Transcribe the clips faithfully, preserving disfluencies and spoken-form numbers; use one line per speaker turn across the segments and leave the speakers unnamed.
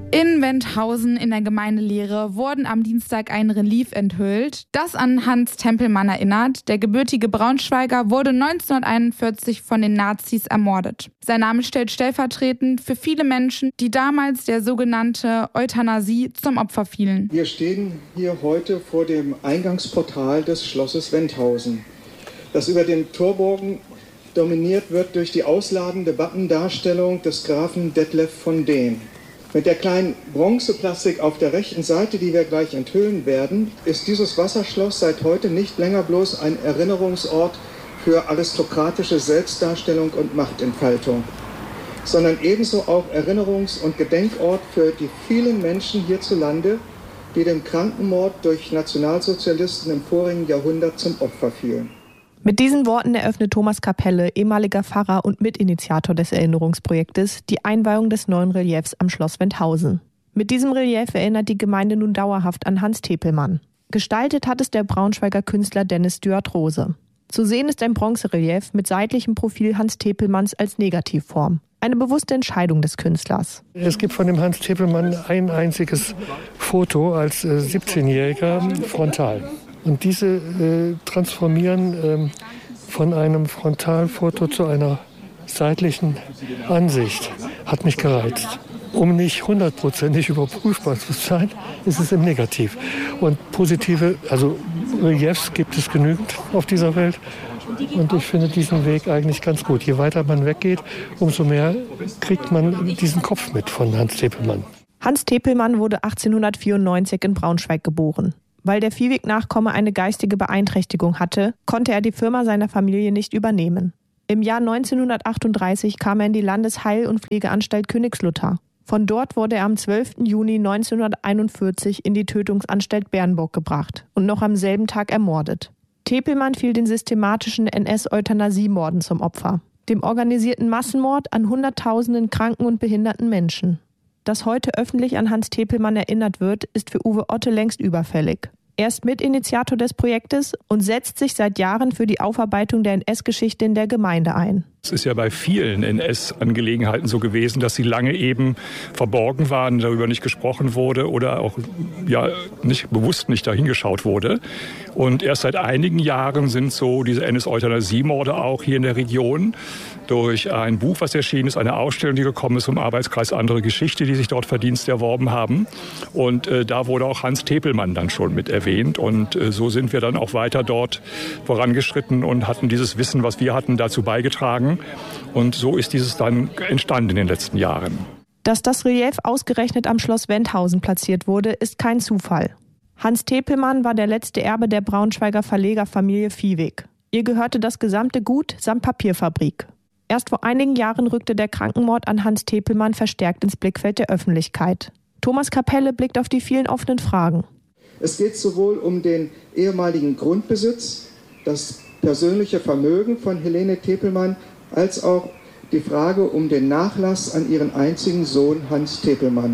In Wenthausen in der Gemeinde Lehre wurden am Dienstag ein Relief enthüllt, das an Hans Tempelmann erinnert. Der gebürtige Braunschweiger wurde neunzehnhunderteinundvierzig von den Nazis ermordet. Sein Name steht stellvertretend für viele Menschen, die damals der sogenannten Euthanasie zum Opfer fielen.
Wir stehen hier heute vor dem Eingangsportal des Schlosses Wenthausen, das über den Torbogen dominiert wird durch die ausladende Wappendarstellung des Grafen Detlev von Dehn. Mit der kleinen Bronzeplastik auf der rechten Seite, die wir gleich enthüllen werden, ist dieses Wasserschloss seit heute nicht länger bloß ein Erinnerungsort für aristokratische Selbstdarstellung und Machtentfaltung, sondern ebenso auch Erinnerungs- und Gedenkort für die vielen Menschen hierzulande, die dem Krankenmord durch Nationalsozialisten im vorigen Jahrhundert zum Opfer fielen.
Mit diesen Worten eröffnet Thomas Kapelle, ehemaliger Pfarrer und Mitinitiator des Erinnerungsprojektes, die Einweihung des neuen Reliefs am Schloss Wenthausen. Mit diesem Relief erinnert die Gemeinde nun dauerhaft an Hans Tempelmann. Gestaltet hat es der Braunschweiger Künstler Dennis Stewart-Rose. Zu sehen ist ein Bronzerelief mit seitlichem Profil Hans Tempelmanns als Negativform. Eine bewusste Entscheidung des Künstlers.
Es gibt von dem Hans Tempelmann ein einziges Foto als äh, siebzehnjähriger frontal. Und diese äh, transformieren ähm, von einem Frontalfoto zu einer seitlichen Ansicht hat mich gereizt. Um nicht hundertprozentig überprüfbar zu sein, ist es im Negativ. Und positive, also Reliefs gibt es genügend auf dieser Welt. Und ich finde diesen Weg eigentlich ganz gut. Je weiter man weggeht, umso mehr kriegt man diesen Kopf mit von Hans Tempelmann.
Hans Tempelmann wurde achtzehnhundertvierundneunzig in Braunschweig geboren. Weil der Viehweg-Nachkomme eine geistige Beeinträchtigung hatte, konnte er die Firma seiner Familie nicht übernehmen. Im Jahr neunzehnhundertachtunddreißig kam er in die Landesheil- und Pflegeanstalt Königslutter. Von dort wurde er am zwölften Juni neunzehnhunderteinundvierzig in die Tötungsanstalt Bernburg gebracht und noch am selben Tag ermordet. Tempelmann fiel den systematischen N S-Euthanasiemorden zum Opfer, dem organisierten Massenmord an Hunderttausenden kranken und behinderten Menschen. Dass heute öffentlich an Hans Tempelmann erinnert wird, ist für Uwe Otte längst überfällig. Er ist Mitinitiator des Projektes und setzt sich seit Jahren für die Aufarbeitung der N S-Geschichte in der Gemeinde ein.
Es ist ja bei vielen N S-Angelegenheiten so gewesen, dass sie lange eben verborgen waren, darüber nicht gesprochen wurde oder auch ja, nicht, bewusst nicht dahingeschaut wurde. Und erst seit einigen Jahren sind so diese N S-Euthanasie-Morde auch hier in der Region durch ein Buch, was erschienen ist, eine Ausstellung, die gekommen ist vom Arbeitskreis Andere Geschichte, die sich dort Verdienst erworben haben. Und äh, da wurde auch Hans Tempelmann dann schon mit erwähnt. Und äh, so sind wir dann auch weiter dort vorangeschritten und hatten dieses Wissen, was wir hatten, dazu beigetragen. Und so ist dieses dann entstanden in den letzten Jahren.
Dass das Relief ausgerechnet am Schloss Wenthausen platziert wurde, ist kein Zufall. Hans Tempelmann war der letzte Erbe der Braunschweiger Verlegerfamilie Viehweg. Ihr gehörte das gesamte Gut samt Papierfabrik. Erst vor einigen Jahren rückte der Krankenmord an Hans Tempelmann verstärkt ins Blickfeld der Öffentlichkeit. Thomas Kapelle blickt auf die vielen offenen Fragen.
Es geht sowohl um den ehemaligen Grundbesitz, das persönliche Vermögen von Helene Tempelmann, als auch die Frage um den Nachlass an ihren einzigen Sohn Hans Tempelmann.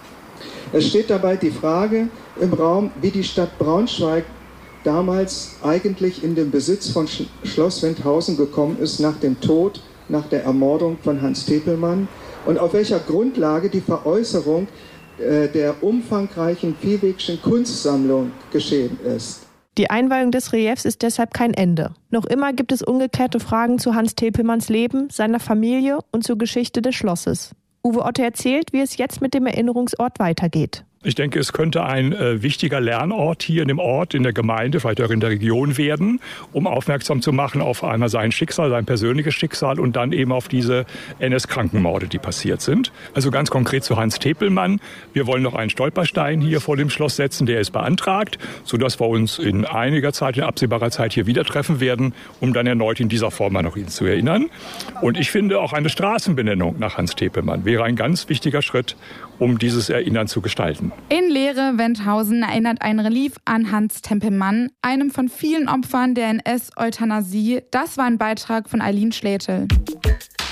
Es steht dabei die Frage im Raum, wie die Stadt Braunschweig damals eigentlich in den Besitz von Schloss Wenthausen gekommen ist nach dem Tod, nach der Ermordung von Hans Tempelmann und auf welcher Grundlage die Veräußerung äh, der umfangreichen Viehwegschen Kunstsammlung geschehen ist.
Die Einweihung des Reliefs ist deshalb kein Ende. Noch immer gibt es ungeklärte Fragen zu Hans Tempelmanns Leben, seiner Familie und zur Geschichte des Schlosses. Uwe Otte erzählt, wie es jetzt mit dem Erinnerungsort weitergeht.
Ich denke, es könnte ein äh, wichtiger Lernort hier in dem Ort, in der Gemeinde, vielleicht auch in der Region werden, um aufmerksam zu machen auf einmal sein Schicksal, sein persönliches Schicksal und dann eben auf diese N S-Krankenmorde, die passiert sind. Also ganz konkret zu Hans Tempelmann. Wir wollen noch einen Stolperstein hier vor dem Schloss setzen, der ist beantragt, sodass wir uns in einiger Zeit, in absehbarer Zeit hier wieder treffen werden, um dann erneut in dieser Form noch ihn zu erinnern. Und ich finde, auch eine Straßenbenennung nach Hans Tempelmann wäre ein ganz wichtiger Schritt, um dieses Erinnern zu gestalten.
In Lehre Wenthausen erinnert ein Relief an Hans Tempelmann, einem von vielen Opfern der N S-Euthanasie. Das war ein Beitrag von Eileen Schlätel.